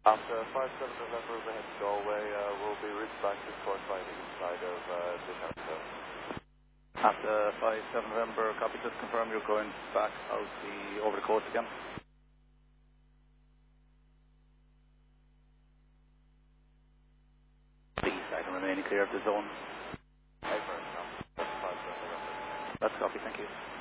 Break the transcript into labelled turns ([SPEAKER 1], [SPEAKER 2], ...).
[SPEAKER 1] After 57 November overhead Galway, we'll be routed back to course by the east side of the Toronto.
[SPEAKER 2] After 57 November, copy, just confirm you're going back out over the coast again. The east side and remaining clear of the zone.
[SPEAKER 1] That's 57 November.
[SPEAKER 2] That's copy, thank you.